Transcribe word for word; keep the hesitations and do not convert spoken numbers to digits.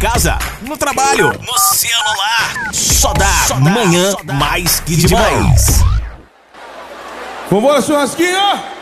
casa, no trabalho, no celular. Só dá, Só dá manhã só dá. Mais que demais. Vambora, churrasquinho!